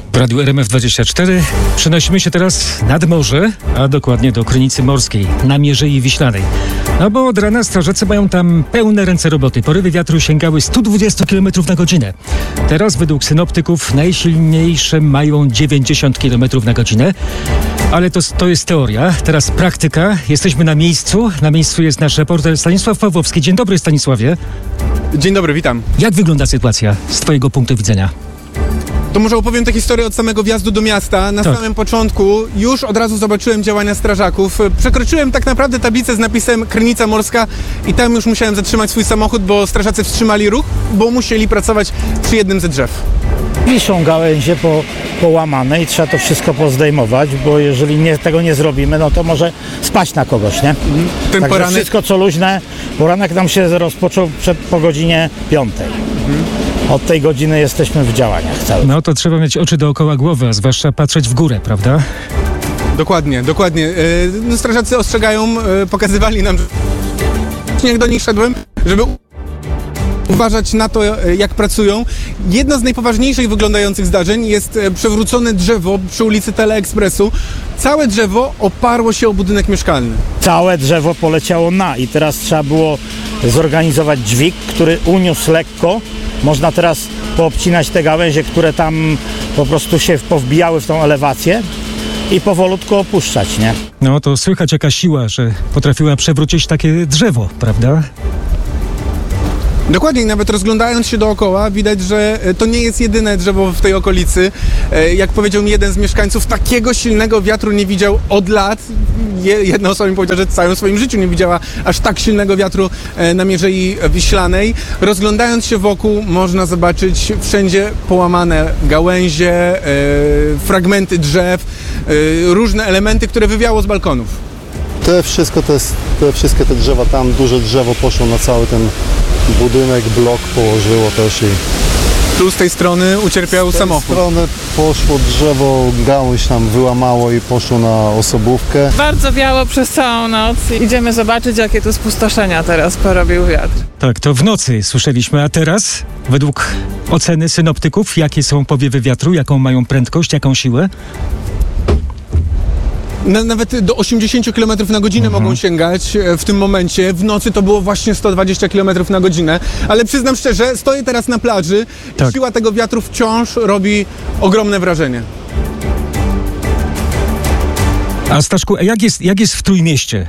W Radiu RMF24 przenosimy się teraz nad morze, a dokładnie do Krynicy Morskiej, na Mierzei Wiślanej. No bo od rana strażacy mają tam pełne ręce roboty. Porywy wiatru sięgały 120 km na godzinę. Teraz według synoptyków najsilniejsze mają 90 km na godzinę. Ale to jest teoria. Teraz praktyka. Jesteśmy na miejscu. Na miejscu jest nasz reporter Stanisław Pawłowski. Dzień dobry, Stanisławie. Dzień dobry, witam. Jak wygląda sytuacja z twojego punktu widzenia? To może opowiem tę historię od samego wjazdu do miasta. Na samym początku już od razu zobaczyłem działania strażaków. Przekroczyłem tak naprawdę tablicę z napisem Krynica Morska i tam już musiałem zatrzymać swój samochód, bo strażacy wstrzymali ruch, bo musieli pracować przy jednym ze drzew. Wiszą gałęzie połamane i trzeba to wszystko pozdejmować, bo jeżeli tego nie zrobimy, no to może spaść na kogoś, nie? Ten Także poranek... wszystko co luźne, poranek nam się rozpoczął po godzinie 5. Od tej godziny jesteśmy w działaniach całych. No to trzeba mieć oczy dookoła głowy, a zwłaszcza patrzeć w górę, prawda? Dokładnie. Strażacy ostrzegają, pokazywali nam, że jak do nich szedłem, żeby uważać na to, jak pracują. Jedno z najpoważniejszych wyglądających zdarzeń jest przewrócone drzewo przy ulicy Teleekspresu. Całe drzewo oparło się o budynek mieszkalny. Całe drzewo poleciało i teraz trzeba było zorganizować dźwig, który uniósł lekko. Można teraz poobcinać te gałęzie, które tam po prostu się powbijały w tą elewację i powolutku opuszczać, nie? No to słychać jaka siła, że potrafiła przewrócić takie drzewo, prawda? Dokładnie, nawet rozglądając się dookoła widać, że to nie jest jedyne drzewo w tej okolicy. Jak powiedział mi jeden z mieszkańców, takiego silnego wiatru nie widział od lat. Jedna osoba mi powiedziała, że w całym swoim życiu nie widziała aż tak silnego wiatru na Mierzei Wiślanej. Rozglądając się wokół można zobaczyć wszędzie połamane gałęzie, fragmenty drzew, różne elementy, które wywiało z balkonów. Te wszystkie te drzewa, tam duże drzewo poszło na cały ten budynek, blok położyło też i... Tu z tej strony ucierpiał samochód. Z tej strony poszło drzewo, gałąź tam wyłamało i poszło na osobówkę. Bardzo wiało przez całą noc. Idziemy zobaczyć, jakie tu spustoszenia teraz porobił wiatr. Tak, to w nocy słyszeliśmy, a teraz według oceny synoptyków, jakie są powiewy wiatru, jaką mają prędkość, jaką siłę? Nawet do 80 km na godzinę mogą sięgać w tym momencie. W nocy to było właśnie 120 km na godzinę. Ale przyznam szczerze, stoję teraz na plaży i siła tego wiatru wciąż robi ogromne wrażenie. A Staszku, jak jest w Trójmieście?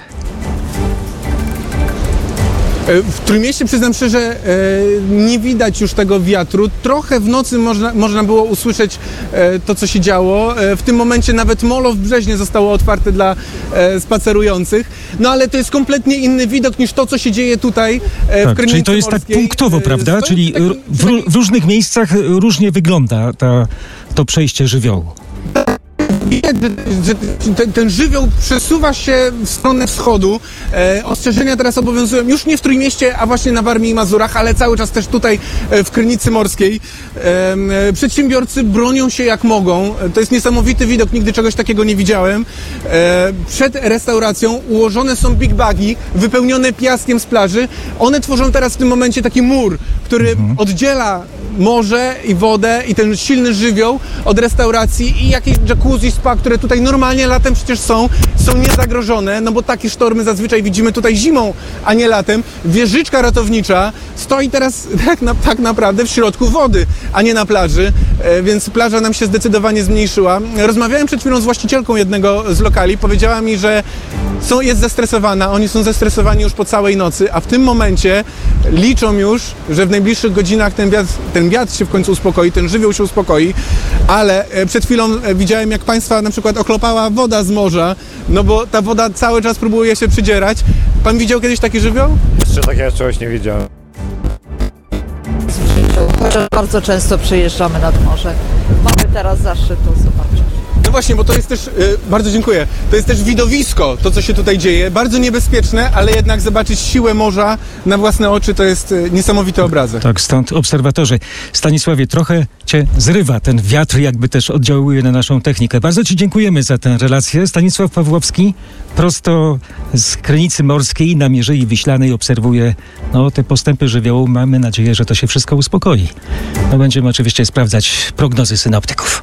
W Trójmieście, przyznam szczerze, nie widać już tego wiatru. Trochę w nocy można było usłyszeć to, co się działo. W tym momencie nawet molo w Brzeźnie zostało otwarte dla spacerujących. No ale to jest kompletnie inny widok niż to, co się dzieje tutaj w Krynicy Czyli to jest Morskiej. tak punktowo, prawda? Czyli w różnych miejscach różnie wygląda to przejście żywiołu. Widać, że ten żywioł przesuwa się w stronę wschodu. Ostrzeżenia teraz obowiązują już nie w Trójmieście, a właśnie na Warmii i Mazurach, ale cały czas też tutaj w Krynicy Morskiej. Przedsiębiorcy bronią się jak mogą. To jest niesamowity widok, nigdy czegoś takiego nie widziałem. Przed restauracją ułożone są big bagi wypełnione piaskiem z plaży. One tworzą teraz w tym momencie taki mur, który oddziela morze i wodę i ten silny żywioł od restauracji i jakieś jacuzzi, spa, które tutaj normalnie latem przecież są niezagrożone, no bo takie sztormy zazwyczaj widzimy tutaj zimą, a nie latem. Wieżyczka ratownicza stoi teraz tak naprawdę w środku wody, a nie na plaży, więc plaża nam się zdecydowanie zmniejszyła. Rozmawiałem przed chwilą z właścicielką jednego z lokali, powiedziała mi, że jest zestresowana, oni są zestresowani już po całej nocy, a w tym momencie liczą już, że w najbliższych godzinach ten wiatr się w końcu uspokoi, ten żywioł się uspokoi, ale przed chwilą widziałem, jak państwa na przykład oklopała woda z morza, no bo ta woda cały czas próbuje się przydzierać. Pan widział kiedyś taki żywioł? Jeszcze takiego czegoś nie widziałem. Bardzo często przyjeżdżamy nad morze. Mamy teraz zaszczyt to zobaczyć. No właśnie, bo to jest też, bardzo dziękuję, to jest też widowisko, to co się tutaj dzieje, bardzo niebezpieczne, ale jednak zobaczyć siłę morza na własne oczy to jest niesamowity obrazek. Tak, stąd obserwatorzy. Stanisławie, trochę cię zrywa ten wiatr, jakby też oddziałuje na naszą technikę. Bardzo ci dziękujemy za tę relację. Stanisław Pawłowski prosto z Krynicy Morskiej na Mierzei Wiślanej obserwuje te postępy żywiołu. Mamy nadzieję, że to się wszystko uspokoi. Będziemy oczywiście sprawdzać prognozy synoptyków.